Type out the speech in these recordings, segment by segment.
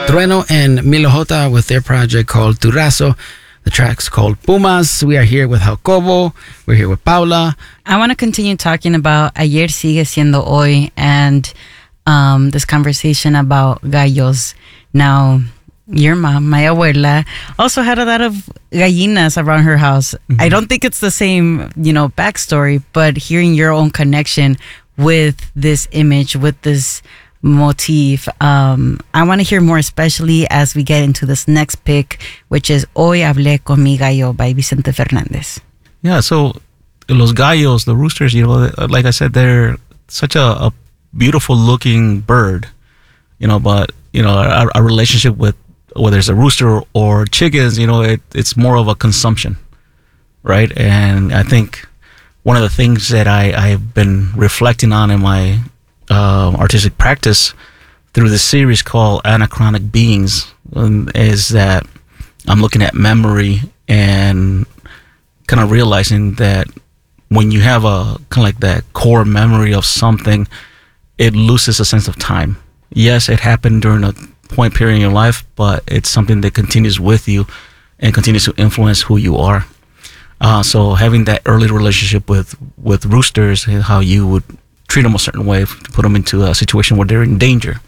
Trueno and Milo Jota with their project called Turazo. The track's called Pumas. We are here with Jacobo. We're here with Paula. I want to continue talking about Ayer Sigue Siendo Hoy and this conversation about gallos. Now, your mom, my abuela, also had a lot of gallinas around her house. Mm-hmm. I don't think it's the same, backstory, but hearing your own connection with this image, with this motif, I want to hear more, especially as we get into this next pick, which is Hoy Hablé con mi gallo by Vicente Fernandez. Yeah, so los gallos, the roosters, like I said, they're such a beautiful looking bird, but our relationship with whether it's a rooster or chickens, it's more of a consumption, right? And I think one of the things that I've been reflecting on in my artistic practice through this series called Anachronic Beings is that I'm looking at memory and kind of realizing that when you have a kind of like that core memory of something, it loses a sense of time. Yes, it happened during a point period in your life, but it's something that continues with you and continues to influence who you are. So having that early relationship with roosters, how you would treat them a certain way to put them into a situation where they're in danger,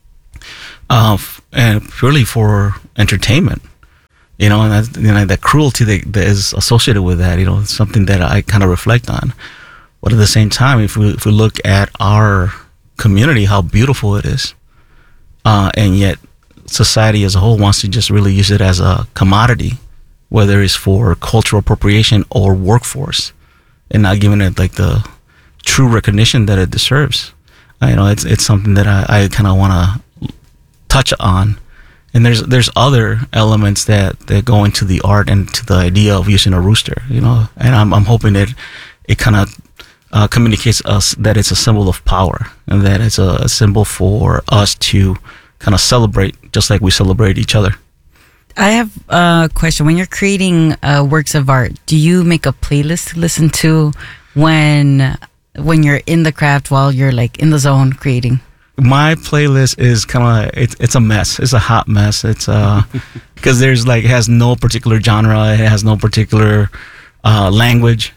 and purely for entertainment, and that cruelty that is associated with that, it's something that I kind of reflect on. But at the same time, if we look at our community, how beautiful it is, and yet society as a whole wants to just really use it as a commodity, whether it's for cultural appropriation or workforce, and not giving it like the true recognition that it deserves. It's something that I kind of want to touch on. And there's other elements that go into the art and to the idea of using a rooster, and I'm hoping that it kind of communicates us that it's a symbol of power and that it's a symbol for us to kind of celebrate just like we celebrate each other. I have a question. When you're creating works of art, do you make a playlist to listen to when you're in the craft, while you're like in the zone creating? My playlist is kind of it's a mess. It's a hot mess. It's because there's it has no particular genre. It has no particular language.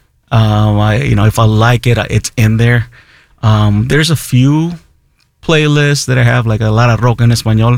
If I like it, it's in there. There's a few playlists that I have, like a lot of rock en español,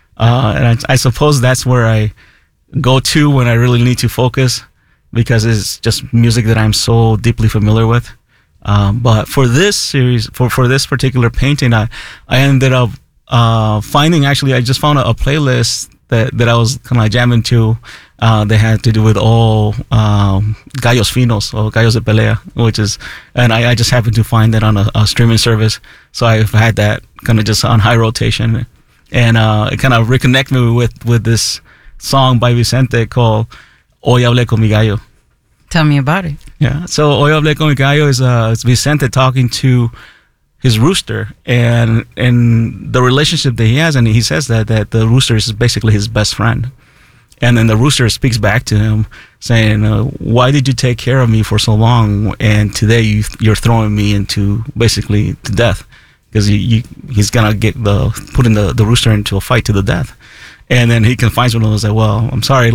and I suppose that's where I go to when I really need to focus, because it's just music that I'm so deeply familiar with. But for this series, for this particular painting, I ended up finding, actually, I just found a playlist that I was kind of jamming to. They had to do with all gallos finos or gallos de pelea, and I just happened to find that on a streaming service. So I've had that kind of just on high rotation, and it kind of reconnected me with this song by Vicente called Hoy Hablé con mi gallo. Tell me about it. Yeah, so Hoy Hablé con mi gallo is Vicente talking to his rooster and the relationship that he has, and he says that the rooster is basically his best friend. And then the rooster speaks back to him saying, why did you take care of me for so long, and today you're throwing me into basically to death, because he's gonna putting the rooster into a fight to the death. And then he confides with him and says, well, I'm sorry,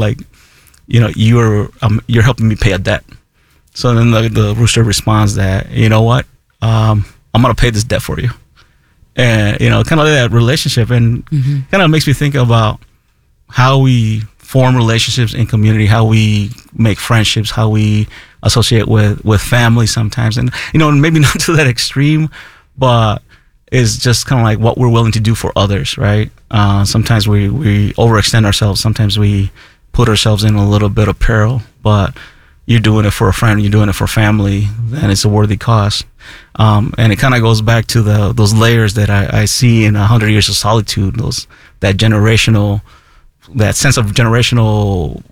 you're helping me pay a debt. So then the rooster responds that, you know what, I'm gonna pay this debt for you. And kind of that relationship, and kind of makes me think about how we form relationships in community, how we make friendships, how we associate with family sometimes, and maybe not to that extreme, but it's just kind of like what we're willing to do for others, right? Sometimes we overextend ourselves, sometimes we put ourselves in a little bit of peril, but you're doing it for a friend, you're doing it for family, then it's a worthy cause. And it kind of goes back to those layers that I see in 100 Years of Solitude, that sense of generational,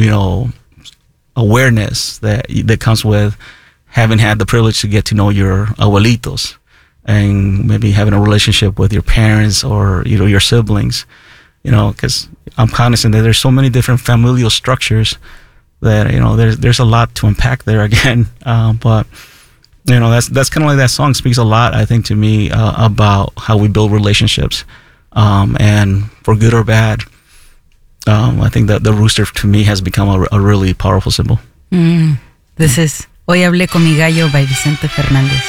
awareness that comes with having had the privilege to get to know your abuelitos, and maybe having a relationship with your parents or your siblings, because I'm cognizant that there's so many different familial structures that there's a lot to unpack there again. But that's kind of like that song speaks a lot, I think, to me about how we build relationships. And for good or bad, I think that the rooster to me has become a really powerful symbol. This is Hoy Hablé con Mi Gallo by Vicente Fernández.